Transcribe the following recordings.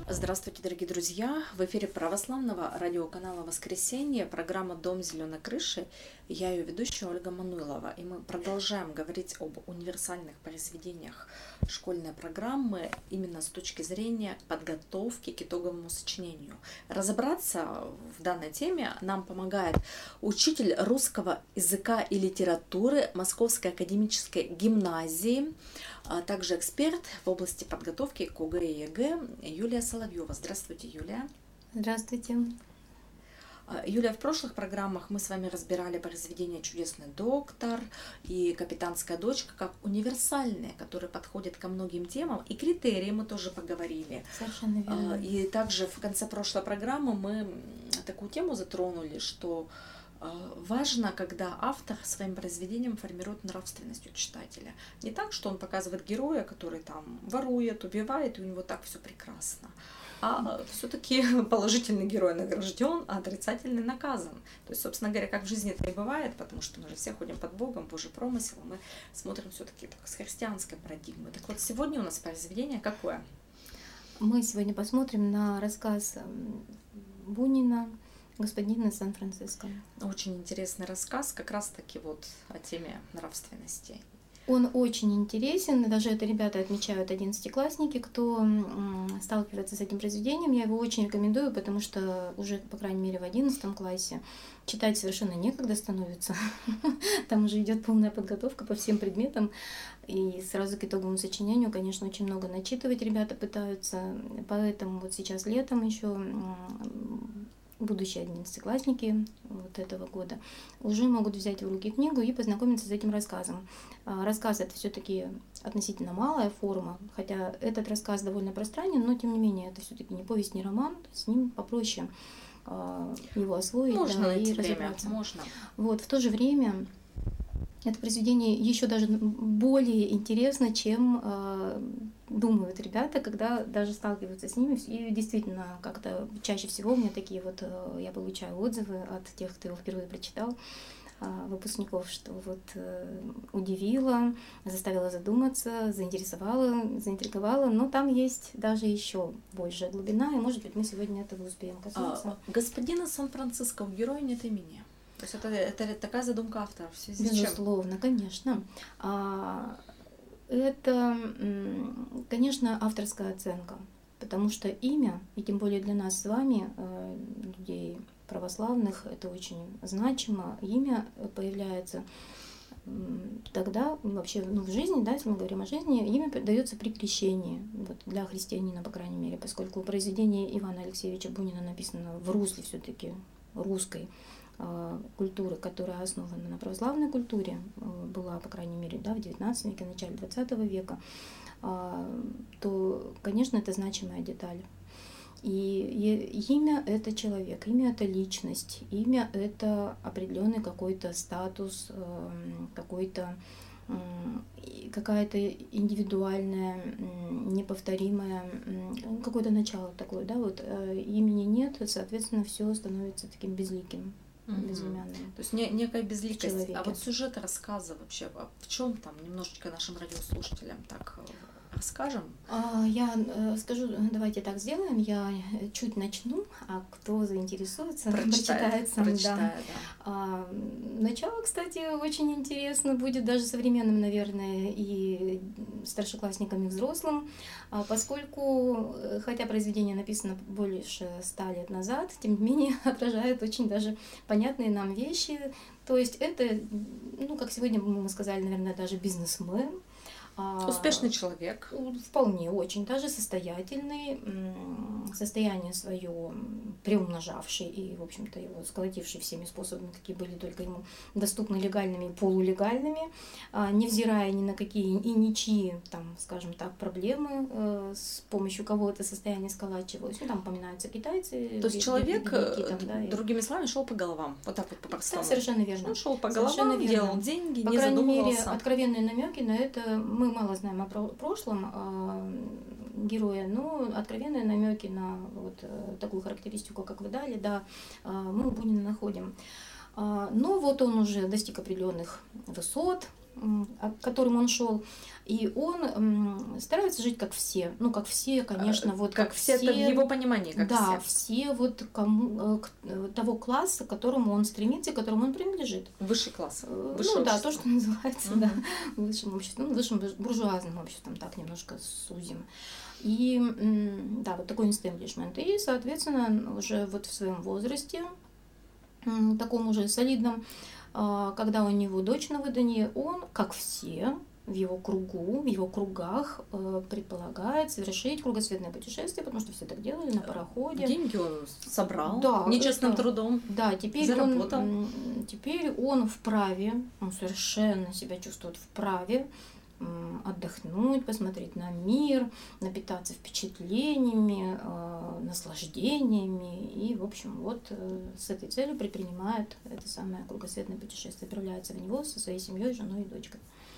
Здравствуйте, дорогие друзья! В эфире православного радиоканала «Воскресенье» программа «Дом зеленой крыши». Я ее ведущая Ольга Мануйлова. И мы продолжаем говорить об универсальных произведениях школьной программы именно с точки зрения подготовки к итоговому сочинению. Разобраться в данной теме нам помогает учитель русского языка и литературы Московской академической гимназии, а также эксперт в области подготовки к ОГЭ и ЕГЭ Юлия Соловьева. Здравствуйте, Юлия. Здравствуйте. Юлия, в прошлых программах мы с вами разбирали произведения «Чудесный доктор» и «Капитанская дочка» как универсальные, которые подходят ко многим темам, и критерии мы тоже поговорили. Совершенно верно. И также в конце прошлой программы мы такую тему затронули, что важно, когда автор своим произведением формирует нравственность у читателя. Не так, что он показывает героя, который там ворует, убивает, и у него так все прекрасно. А все-таки положительный герой награжден, а отрицательный наказан. То есть, собственно говоря, как в жизни это и бывает, потому что мы же все ходим под Богом, Божий промысел, мы смотрим все-таки с христианской парадигмы. Так вот, сегодня у нас произведение какое? Мы сегодня посмотрим на рассказ Бунина «Господин из Сан-Франциско». Очень интересный рассказ, как раз-таки вот о теме нравственности. Он очень интересен, даже это ребята отмечают, 11-классники, кто сталкивается с этим произведением. Я его очень рекомендую, потому что уже, по крайней мере, в 11 классе читать совершенно некогда становится. Там уже идет полная подготовка по всем предметам. И сразу к итоговому сочинению, конечно, очень много начитывать ребята пытаются. Поэтому вот сейчас летом еще будущие 11-классники вот этого года уже могут взять в руки книгу и познакомиться с этим рассказом. Рассказ это все-таки относительно малая форма, хотя этот рассказ довольно пространен, но тем не менее это все-таки не повесть, не роман, с ним попроще его освоить, можно и разобраться. Можно. Вот, в то же время это произведение еще даже более интересно, чем думают ребята, когда даже сталкиваются с ними. И действительно, как-то чаще всего у меня такие вот, я получаю отзывы от тех, кто его впервые прочитал, выпускников, что вот удивило, заставило задуматься, заинтересовало, заинтриговало, но там есть даже еще большая глубина, и, может быть, мы сегодня этого успеем коснуться. Господина Сан-Франциско, у героя нет имени. То есть это такая задумка автора. В связи Безусловно, конечно. Это, конечно, авторская оценка, потому что имя, и тем более для нас с вами, людей православных, это очень значимо. Имя появляется тогда вообще в жизни, да, если мы говорим о жизни, имя дается при крещении, вот, для христианина, по крайней мере, поскольку произведение Ивана Алексеевича Бунина написано в русле все-таки русской культуры, которая основана на православной культуре, была, по крайней мере, да, в XIX веке, в начале XX века, то, конечно, это значимая деталь. И имя — это человек, имя — это личность, имя — это определенный какой-то статус, какая-то индивидуальная, неповторимая, какое-то начало такое, да, вот имени нет, соответственно, все становится таким безликим. Безымянным. То есть некая безликость. Человеке. А вот сюжет рассказа вообще, в чем там, немножечко нашим радиослушателям так расскажем? Я скажу, давайте так сделаем, я чуть начну, а кто заинтересуется, прочитает сам. Да. Начало, кстати, очень интересно, будет даже современным, наверное, и старшеклассникам, и взрослым, поскольку, хотя произведение написано больше 100 лет назад, тем не менее отражает очень даже понятные нам вещи. То есть это, ну, как сегодня мы сказали, наверное, даже бизнесмен. Успешный человек. Вполне, очень даже состоятельный, состояние свое приумножавший и, в общем-то, его сколотивший всеми способами, какие были только ему доступны, легальными и полулегальными, невзирая ни на какие и ничьи, там, скажем так, проблемы, с помощью кого это состояние сколачивалось. Ну, там упоминаются китайцы. То есть человек, другими словами, шел по головам, вот так вот по-простому. Да, совершенно верно. Он шел по головам, делал деньги, по не задумывался. По крайней мере, откровенные намеки на это. Мы мало знаем о прошлом героя, но откровенные намеки на вот такую характеристику, как вы дали, да, мы у Бунина находим. Но вот он уже достиг определенных высот, которым он шел, и он старается жить как все. Ну, как все, конечно, вот как все, это в его понимании, как да, все. все вот того класса, к которому он стремится, к которому он принадлежит. Высший класс. Высшее общество. Да, то, что называется, да, высшим обществом, ну, высшим буржуазным обществом, так немножко сузим. И да, вот такой истеблишмент. И, соответственно, уже вот в своем возрасте, таком уже солидном, когда у него дочь на выданье, он, как все, в его кругу, в его кругах предполагает совершить кругосветное путешествие, потому что все так делали на пароходе. Деньги он собрал, да, нечестным трудом. Да, теперь он вправе, он совершенно себя чувствует вправе отдохнуть, посмотреть на мир, напитаться впечатлениями, наслаждениями. И, в общем, вот с этой целью предпринимает это самое кругосветное путешествие, отправляется в него со своей семьей, женой и дочкой.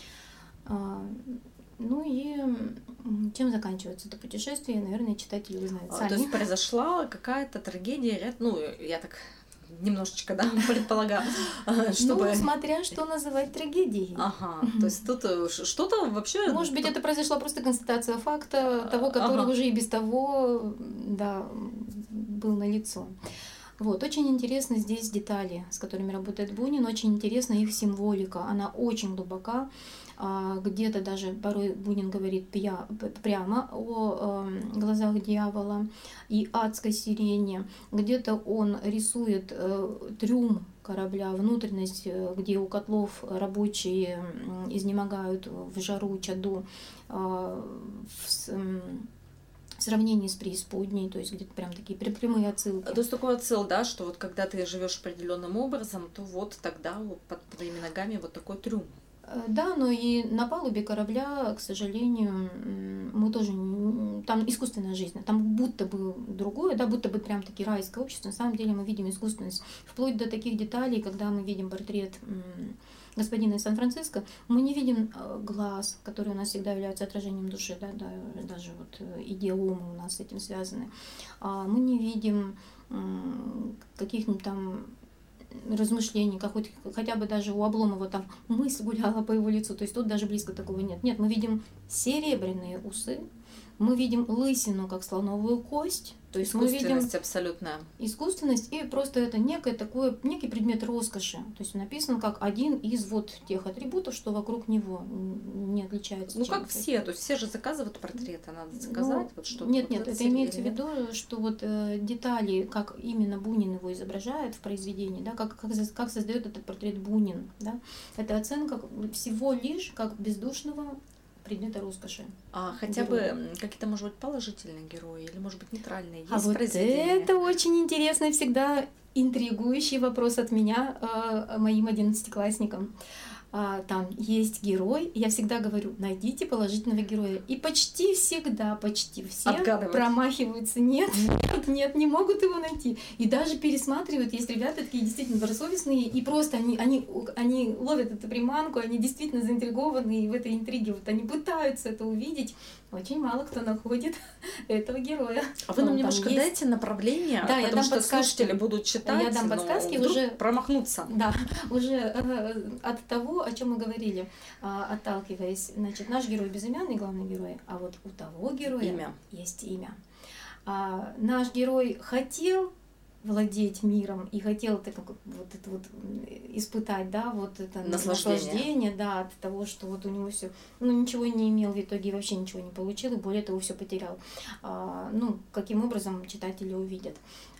Ну и чем заканчивается это путешествие, наверное, читатели узнают сами. То есть произошла какая-то трагедия, ну, я так немножечко, да, предполагаю, чтобы... Ну, смотря что называть трагедией. Ага, то есть тут что-то вообще... Может быть, это произошла просто констатация факта, того, который уже и без того, да, был налицо. Вот, очень интересны здесь детали, с которыми работает Бунин, очень интересна их символика, она очень глубока. Где-то даже порой Бунин говорит прямо о глазах дьявола и адской сирене. Где-то он рисует трюм корабля, внутренность, где у котлов рабочие изнемогают в жару, чаду, в сравнении с преисподней, то есть где-то прям такие прямые отсылки. То есть такой отсыл, да, что вот когда ты живешь определенным образом, то вот тогда вот под твоими ногами вот такой трюм. Да, но и на палубе корабля, к сожалению, мы тоже... Там искусственная жизнь, там будто бы другое, да, будто бы прям таки райское общество. На самом деле мы видим искусственность. Вплоть до таких деталей, когда мы видим портрет господина из Сан-Франциско, мы не видим глаз, которые у нас всегда являются отражением души, да, даже вот идиомы у нас с этим связаны. Мы не видим каких-нибудь там размышлений, хотя бы даже у Обломова там мысль гуляла по его лицу, то есть тут даже близко такого нет. Нет, мы видим серебряные усы, мы видим лысину как слоновую кость, то есть мы видим абсолютная. Искусственность, и просто это некий предмет роскоши, то есть написан как один из вот тех атрибутов, что вокруг него не отличается. Ну как все, то есть все же заказывают портреты, надо заказать, вот что-то. Нет, вот это имеется в виду, что вот детали, как именно Бунин его изображает в произведении, да, как создает этот портрет Бунин, да, это оценка всего лишь как бездушного предмета роскоши. А хотя бы какие-то, может быть, положительные герои или, может быть, нейтральные? Есть вот это очень интересный, всегда интригующий вопрос от меня моим 11-классникам. Там есть герой, я всегда говорю, найдите положительного героя. И почти все промахиваются. Нет, не могут его найти. И даже пересматривают, есть ребята такие действительно добросовестные, и просто они ловят эту приманку, они действительно заинтригованы, и в этой интриге вот они пытаются это увидеть. Очень мало кто находит этого героя. А вы нам немножко дайте направление, да, потому что слушатели будут читать, я дам подсказки, уже промахнуться. Да, уже от того, о чем мы говорили, отталкиваясь. Значит, наш герой безымянный, главный герой, а вот у того героя есть имя. Наш герой хотел владеть миром и хотел это испытать, да, вот это наслаждение, да, от того, что вот у него все, ничего не имел в итоге, вообще ничего не получил, и более того, все потерял. Каким образом читатели увидят.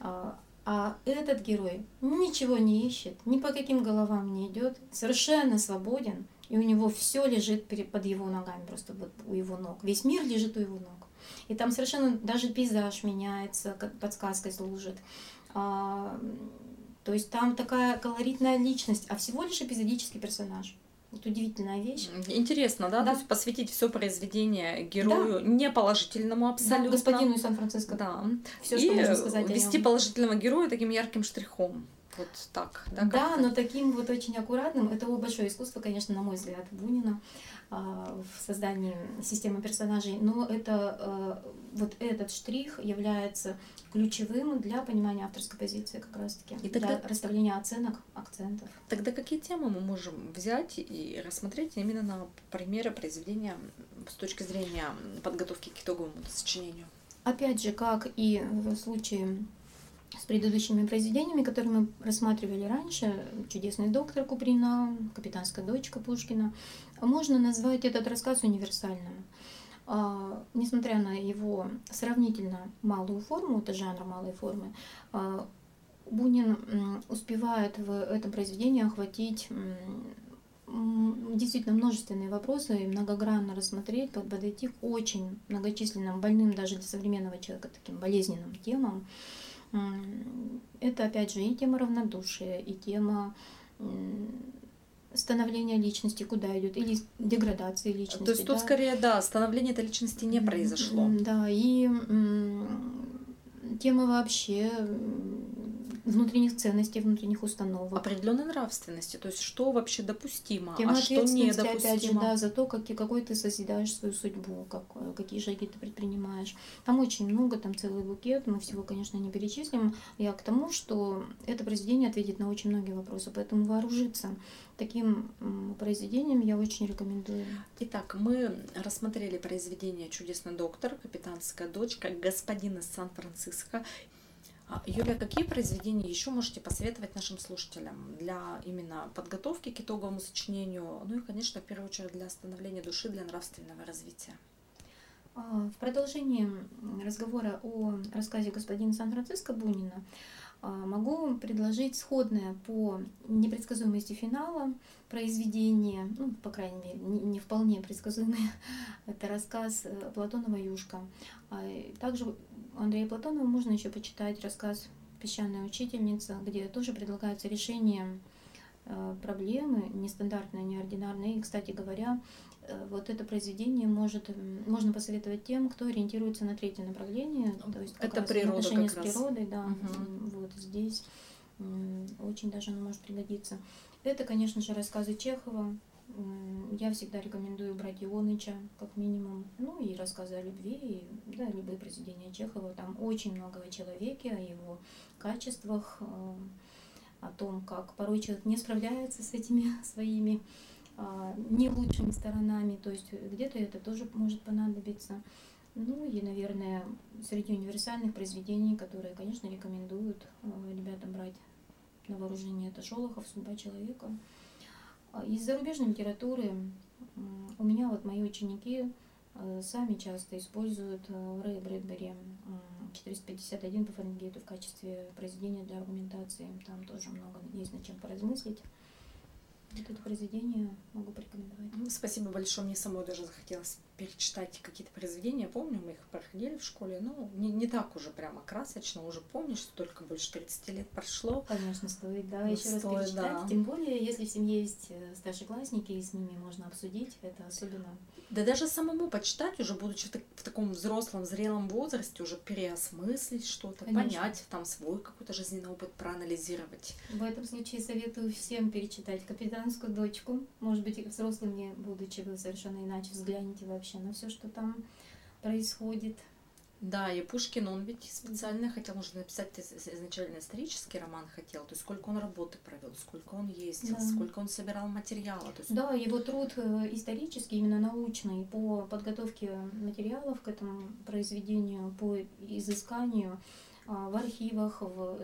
А этот герой ничего не ищет, ни по каким головам не идет, совершенно свободен, и у него все лежит под его ногами, просто вот у его ног. Весь мир лежит у его ног. И там совершенно даже пейзаж меняется, как подсказкой служит. То есть там такая колоритная личность, а всего лишь эпизодический персонаж. Вот удивительная вещь. Интересно, да? То есть посвятить все произведение герою не положительному абсолютно. Да, господину из Сан-Франциско. Да. Все, что можно сказать о нем. Вести положительного героя таким ярким штрихом. вот так, да? Да, но таким вот очень аккуратным. Это большое искусство, конечно, на мой взгляд, Бунина в создании системы персонажей. Но это вот этот штрих является ключевым для понимания авторской позиции как раз-таки, И тогда, для расставления оценок, акцентов. тогда какие темы мы можем взять и рассмотреть именно на примере произведения с точки зрения подготовки к итоговому сочинению? Опять же, как и в случае с предыдущими произведениями, которые мы рассматривали раньше, «Чудесный доктор» Куприна, «Капитанская дочка» Пушкина, можно назвать этот рассказ универсальным. Несмотря на его сравнительно малую форму, это жанр малой формы, Бунин успевает в этом произведении охватить действительно множественные вопросы и многогранно рассмотреть, подойти к очень многочисленным, больным даже для современного человека таким болезненным темам. Это, опять же, и тема равнодушия, и тема становления личности, куда идет, или деградации личности. То есть тут скорее, да, становление этой личности не произошло. Да, и тема вообще внутренних ценностей, внутренних установок. Определенной нравственности, то есть что вообще допустимо, Тема а что недопустимо. Опять же, да, за то, какой ты созидаешь свою судьбу, какие шаги ты предпринимаешь. Там очень много, там целый букет, мы всего, конечно, не перечислим. Я к тому, что это произведение ответит на очень многие вопросы, поэтому вооружиться таким произведением я очень рекомендую. Итак, мы рассмотрели произведение «Чудесный доктор», «Капитанская дочка», «Господин из Сан-Франциско». Юлия, какие произведения еще можете посоветовать нашим слушателям для именно подготовки к итоговому сочинению, ну и, конечно, в первую очередь для становления души, для нравственного развития? В продолжении разговора о рассказе «Господин Сан-Франциско» Бунина могу предложить сходное по непредсказуемости финала произведение, ну, по крайней мере, не вполне предсказуемый. Это рассказ Платонова «Юшка». Также у Андрея Платонова можно еще почитать рассказ «Песчаная учительница», где тоже предлагается решение проблемы нестандартной, неординарной. И, кстати говоря, вот это произведение можно посоветовать тем, кто ориентируется на третье направление, то есть как это раз природа, отношения как с природой, раз. да, вот здесь очень даже оно может пригодиться. Это, конечно же, рассказы Чехова. Я всегда рекомендую брать Ионыча, как минимум, ну и рассказы о любви, и, да, любые произведения Чехова. Там очень много о человеке, о его качествах, о том, как порой человек не справляется с этими своими не лучшими сторонами, то есть где-то это тоже может понадобиться. Ну и, наверное, среди универсальных произведений, которые, конечно, рекомендуют ребятам брать на вооружение, это Шолохов «Судьба человека». Из зарубежной литературы у меня вот мои ученики сами часто используют Рэя Брэдбери 451 по Фаренгейту в качестве произведения для аргументации. Там тоже много есть над чем поразмыслить. Вот это произведение могу порекомендовать. Спасибо большое. Мне самой даже захотелось перечитать какие-то произведения. Помню, мы их проходили в школе. Ну, не так уже прямо красочно. Уже помнишь, что только больше 30 лет прошло. Конечно, стоит, да, еще раз Стоит, перечитать. да. Тем более, если в семье есть старшеклассники, и с ними можно обсудить, это особенно. Да даже самому почитать, уже будучи в таком взрослом, зрелом возрасте, уже переосмыслить что-то, понять, там свой какой-то жизненный опыт проанализировать. В этом случае советую всем перечитать «Капитанскую дочку». Может быть, и взрослыми, будучи, вы совершенно иначе взглянете вообще на все, что там происходит. Да, и Пушкин, он ведь специально хотел уже написать изначально исторический роман хотел, то есть сколько он работы провел, сколько он ездил, да, сколько он собирал материала. То есть... Да, его труд исторический, именно научный, по подготовке материалов к этому произведению, по изысканию в архивах,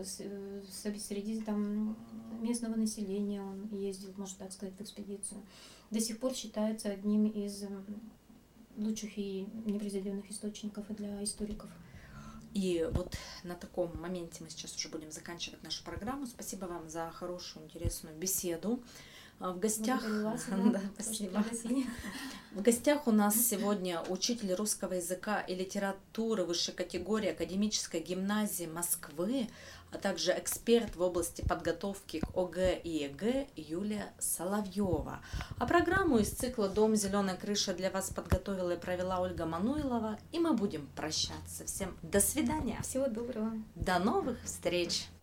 среди там местного населения он ездил, можно так сказать, в экспедицию. До сих пор считается одним из лучших и непревзойденных источников для историков. И вот на таком моменте мы сейчас уже будем заканчивать нашу программу. Спасибо вам за хорошую, интересную беседу. В гостях, да, спасибо. В гостях у нас сегодня учитель русского языка и литературы высшей категории Академической гимназии Москвы, а также эксперт в области подготовки к ОГЭ и ЕГЭ Юлия Соловьева. А программу из цикла «Дом зеленой крыши» для вас подготовила и провела Ольга Мануйлова. И мы будем прощаться. Всем до свидания. Всего доброго. До новых встреч.